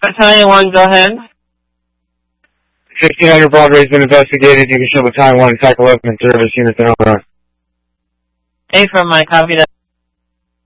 Battalion 1, go ahead. 1600 Broadway has been investigated. You can show Battalion 1 attack 11 and service units in Illinois. A from my copy that.